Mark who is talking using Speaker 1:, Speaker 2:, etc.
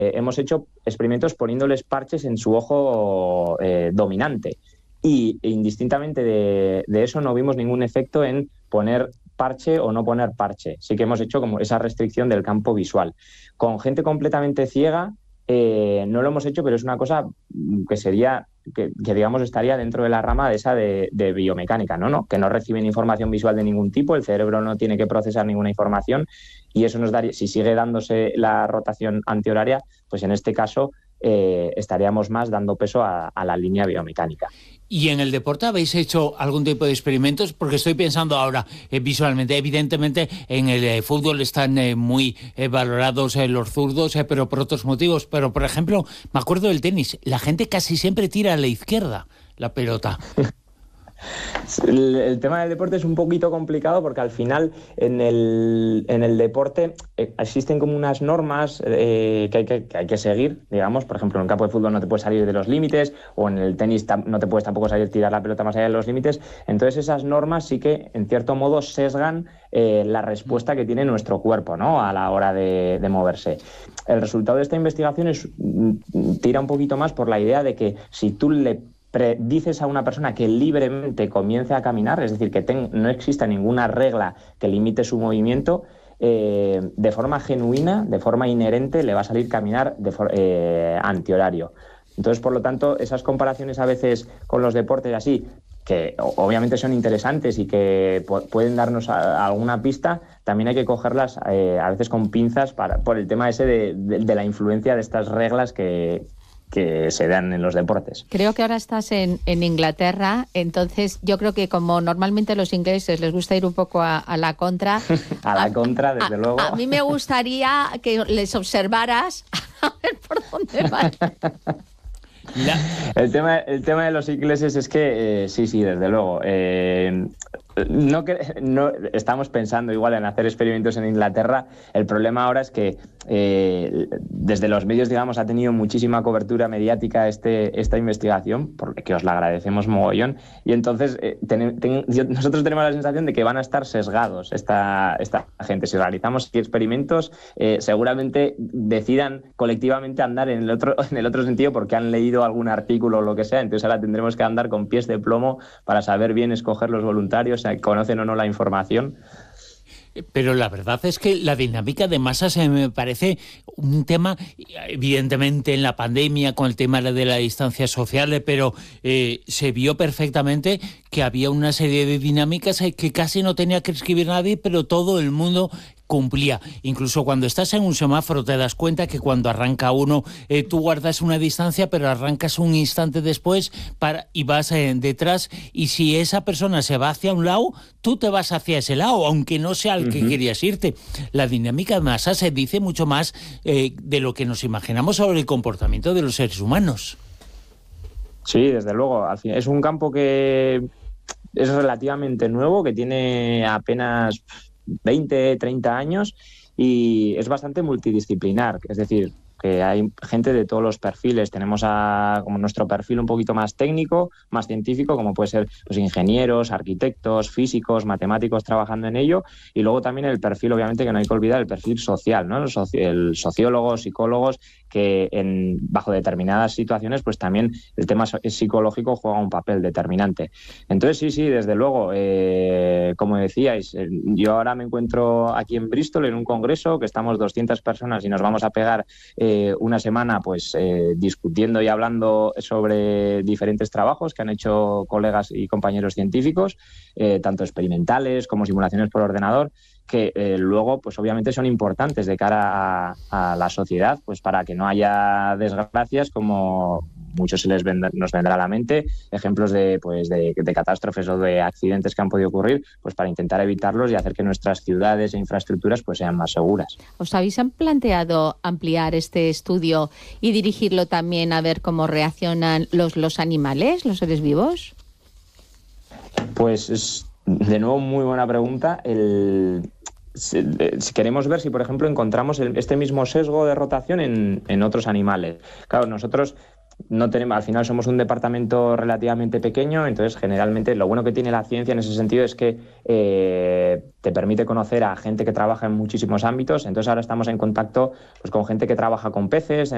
Speaker 1: hemos hecho experimentos poniéndoles parches en su ojo dominante. Y indistintamente de eso no vimos ningún efecto en poner parche o no poner parche. Sí que hemos hecho como esa restricción del campo visual. Con gente completamente ciega no lo hemos hecho, pero es una cosa que sería, que digamos estaría dentro de la rama de esa de biomecánica, ¿no? Que no reciben información visual de ningún tipo, el cerebro no tiene que procesar ninguna información y eso nos daría, si sigue dándose la rotación antihoraria, pues en este caso estaríamos más dando peso a la línea biomecánica.
Speaker 2: ¿Y en el deporte habéis hecho algún tipo de experimentos? Porque estoy pensando ahora visualmente. Evidentemente, en el fútbol están muy valorados los zurdos, pero por otros motivos. Pero, por ejemplo, me acuerdo del tenis. La gente casi siempre tira a la izquierda la pelota.
Speaker 1: El tema del deporte es un poquito complicado porque al final en el deporte existen como unas normas que hay que seguir, digamos. Por ejemplo, en un campo de fútbol no te puedes salir de los límites, o en el tenis no te puedes tampoco salir a tirar la pelota más allá de los límites. Entonces esas normas sí que en cierto modo sesgan la respuesta que tiene nuestro cuerpo, ¿no? A la hora de moverse. El resultado de esta investigación tira un poquito más por la idea de que si tú le dices a una persona que libremente comience a caminar, es decir, que no exista ninguna regla que limite su movimiento, de forma genuina, de forma inherente, le va a salir caminar antihorario. Entonces, por lo tanto, esas comparaciones a veces con los deportes así, que obviamente son interesantes y que pueden darnos alguna pista, también hay que cogerlas a veces con pinzas por el tema ese de la influencia de estas reglas que se dan en los deportes.
Speaker 3: Creo que ahora estás en Inglaterra, entonces yo creo que como normalmente a los ingleses les gusta ir un poco a la contra...
Speaker 1: a la contra, desde luego.
Speaker 3: A mí me gustaría que les observaras a ver por dónde van.
Speaker 1: El tema de los ingleses es que, sí, desde luego. No estamos pensando igual en hacer experimentos en Inglaterra. El problema ahora es que desde los medios, digamos, ha tenido muchísima cobertura mediática esta investigación, porque os la agradecemos mogollón, y entonces nosotros tenemos la sensación de que van a estar sesgados esta gente. Si realizamos experimentos, seguramente decidan colectivamente andar en el otro sentido porque han leído algún artículo o lo que sea. Entonces ahora tendremos que andar con pies de plomo para saber bien escoger los voluntarios, conocen o no la información.
Speaker 2: Pero la verdad es que la dinámica de masas me parece un tema, evidentemente en la pandemia con el tema de la distancia social, pero se vio perfectamente que había una serie de dinámicas que casi no tenía que escribir nadie, pero todo el mundo cumplía. Incluso cuando estás en un semáforo te das cuenta que cuando arranca uno, tú guardas una distancia, pero arrancas un instante después y vas detrás, y si esa persona se va hacia un lado, tú te vas hacia ese lado, aunque no sea al que querías irte. La dinámica de masa se dice mucho más de lo que nos imaginamos sobre el comportamiento de los seres humanos.
Speaker 1: Sí, desde luego. Al final, es un campo que es relativamente nuevo, que tiene apenas 20, 30 años y es bastante multidisciplinar, es decir, que hay gente de todos los perfiles. Tenemos como nuestro perfil un poquito más técnico, más científico, como puede ser pues, ingenieros, arquitectos, físicos, matemáticos trabajando en ello, y luego también el perfil, obviamente, que no hay que olvidar, el perfil social, ¿no? El sociólogos, psicólogos, que bajo determinadas situaciones pues también el tema psicológico juega un papel determinante. Entonces sí, desde luego, como decíais, yo ahora me encuentro aquí en Bristol en un congreso que estamos 200 personas y nos vamos a pegar una semana pues discutiendo y hablando sobre diferentes trabajos que han hecho colegas y compañeros científicos, tanto experimentales como simulaciones por ordenador, que luego pues obviamente son importantes de cara a la sociedad, pues para que no haya desgracias, como muchos nos vendrá a la mente, ejemplos de catástrofes o de accidentes que han podido ocurrir, pues para intentar evitarlos y hacer que nuestras ciudades e infraestructuras pues sean más seguras.
Speaker 3: ¿Os habéis planteado ampliar este estudio y dirigirlo también a ver cómo reaccionan los animales, los seres vivos?
Speaker 1: Pues es, de nuevo, muy buena pregunta. Si queremos ver si, por ejemplo, encontramos este mismo sesgo de rotación en otros animales. Claro, nosotros no tenemos, al final somos un departamento relativamente pequeño, entonces generalmente lo bueno que tiene la ciencia en ese sentido es que te permite conocer a gente que trabaja en muchísimos ámbitos. Entonces ahora estamos en contacto pues con gente que trabaja con peces